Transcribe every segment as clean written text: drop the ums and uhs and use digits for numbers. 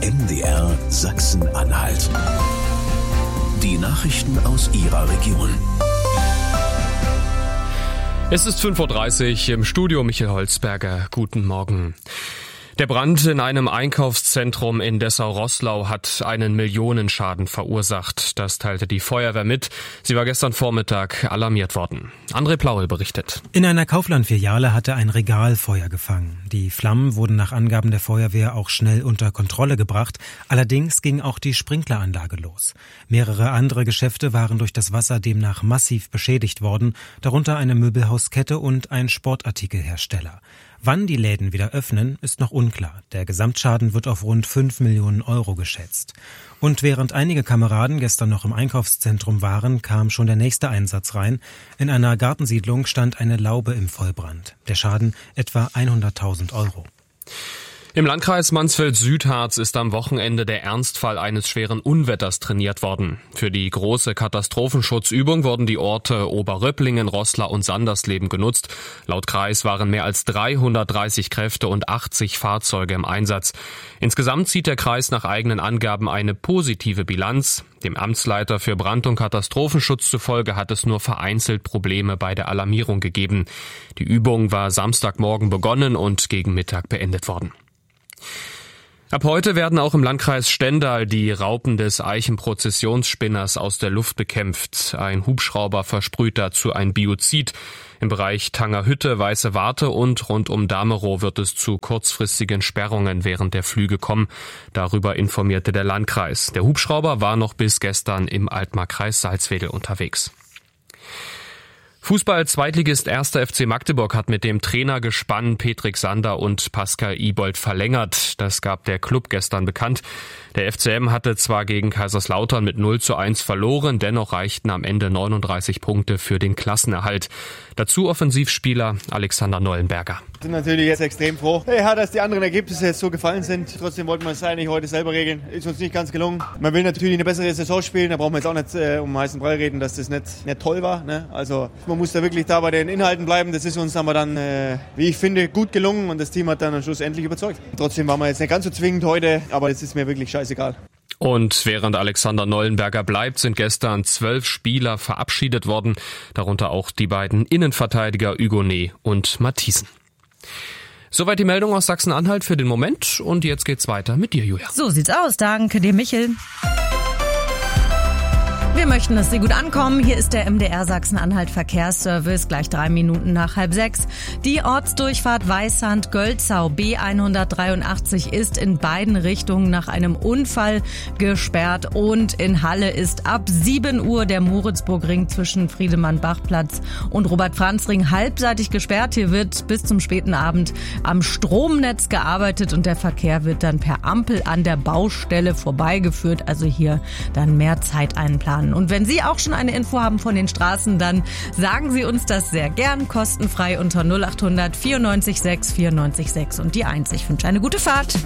MDR Sachsen-Anhalt. Die Nachrichten aus Ihrer Region. Es ist 5:30 Uhr im Studio, Michael Holzberger. Guten Morgen. Der Brand in einem Einkaufszentrum in Dessau-Roßlau hat einen Millionenschaden verursacht. Das teilte die Feuerwehr mit. Sie war gestern Vormittag alarmiert worden. André Plaul berichtet. In einer Kaufland-Filiale hatte ein Regal Feuer gefangen. Die Flammen wurden nach Angaben der Feuerwehr auch schnell unter Kontrolle gebracht. Allerdings ging auch die Sprinkleranlage los. Mehrere andere Geschäfte waren durch das Wasser demnach massiv beschädigt worden, darunter eine Möbelhauskette und ein Sportartikelhersteller. Wann die Läden wieder öffnen, ist noch unklar. Der Gesamtschaden wird auf rund 5 Millionen Euro geschätzt. Und während einige Kameraden gestern noch im Einkaufszentrum waren, kam schon der nächste Einsatz rein. In einer Gartensiedlung stand eine Laube im Vollbrand. Der Schaden etwa 100.000 Euro. Im Landkreis Mansfeld-Südharz ist am Wochenende der Ernstfall eines schweren Unwetters trainiert worden. Für die große Katastrophenschutzübung wurden die Orte Oberröpplingen, Roßlau und Sandersleben genutzt. Laut Kreis waren mehr als 330 Kräfte und 80 Fahrzeuge im Einsatz. Insgesamt zieht der Kreis nach eigenen Angaben eine positive Bilanz. Dem Amtsleiter für Brand- und Katastrophenschutz zufolge hat es nur vereinzelt Probleme bei der Alarmierung gegeben. Die Übung war Samstagmorgen begonnen und gegen Mittag beendet worden. Ab heute werden auch im Landkreis Stendal die Raupen des Eichenprozessionsspinners aus der Luft bekämpft. Ein Hubschrauber versprüht dazu ein Biozid. Im Bereich Tangerhütte, Weiße Warte und rund um Damerow wird es zu kurzfristigen Sperrungen während der Flüge kommen. Darüber informierte der Landkreis. Der Hubschrauber war noch bis gestern im Altmarkkreis Salzwedel unterwegs. Fußball-Zweitligist 1. FC Magdeburg hat mit dem Trainergespann Petrik Sander und Pascal Ibold verlängert. Das gab der Club gestern bekannt. Der FCM hatte zwar gegen Kaiserslautern mit 0:1 verloren, dennoch reichten am Ende 39 Punkte für den Klassenerhalt. Dazu Offensivspieler Alexander Neuenberger. Wir sind natürlich jetzt extrem froh, dass die anderen Ergebnisse jetzt so gefallen sind. Trotzdem wollten wir es eigentlich heute selber regeln. Ist uns nicht ganz gelungen. Man will natürlich eine bessere Saison spielen. Da brauchen wir jetzt auch nicht um heißen Brei reden, dass das nicht toll war. Ne? Also man muss da wirklich da bei den Inhalten bleiben. Das ist uns aber dann, wie ich finde, gut gelungen. Und das Team hat dann am Schluss endlich überzeugt. Trotzdem waren wir jetzt nicht ganz so zwingend heute. Aber es ist mir wirklich scheißegal. Und während Alexander Neuenberger bleibt, sind gestern 12 Spieler verabschiedet worden. Darunter auch die beiden Innenverteidiger Hugonet und Matthiesen. Soweit die Meldung aus Sachsen-Anhalt für den Moment. Und jetzt geht's weiter mit dir, Julia. So sieht's aus. Danke dir, Michel. Wir möchten, dass Sie gut ankommen. Hier ist der MDR Sachsen-Anhalt Verkehrsservice, gleich 3 Minuten nach 5:30. Die Ortsdurchfahrt Weißand-Gölzau B183 ist in beiden Richtungen nach einem Unfall gesperrt und in Halle ist ab 7 Uhr der Moritzburgring zwischen Friedemann-Bach-Platz und Robert-Franz-Ring halbseitig gesperrt. Hier wird bis zum späten Abend am Stromnetz gearbeitet und der Verkehr wird dann per Ampel an der Baustelle vorbeigeführt. Also hier dann mehr Zeit einplanen. Und wenn Sie auch schon eine Info haben von den Straßen, dann sagen Sie uns das sehr gern, kostenfrei unter 0800 94 6 94 6 und die 1. Ich wünsche eine gute Fahrt.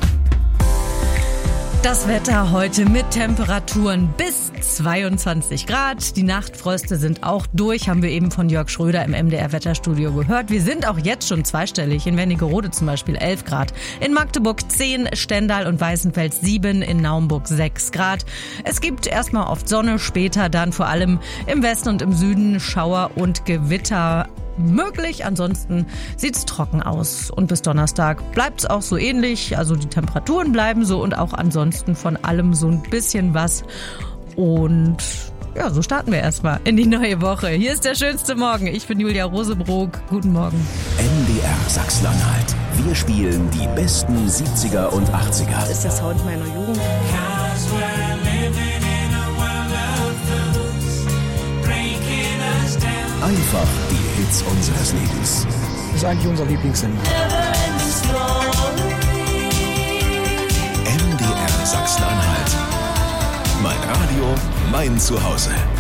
Das Wetter heute mit Temperaturen bis 22 Grad. Die Nachtfröste sind auch durch, haben wir eben von Jörg Schröder im MDR-Wetterstudio gehört. Wir sind auch jetzt schon zweistellig. In Wernigerode zum Beispiel 11 Grad. In Magdeburg 10, Stendal und Weißenfels 7, in Naumburg 6 Grad. Es gibt erstmal oft Sonne, später dann vor allem im Westen und im Süden Schauer und Gewitter möglich. Ansonsten sieht's trocken aus. Und bis Donnerstag bleibt's auch so ähnlich. Also die Temperaturen bleiben so und auch ansonsten von allem so ein bisschen was. Und ja, so starten wir erstmal in die neue Woche. Hier ist der schönste Morgen. Ich bin Julia Rosebrook. Guten Morgen. MDR Sachsen-Anhalt. Wir spielen die besten 70er und 80er. Das ist der Sound meiner Jugend. Einfach die Hits unseres Lebens. Das ist eigentlich unser Lieblingssender. MDR Sachsen-Anhalt. Mein Radio, mein Zuhause.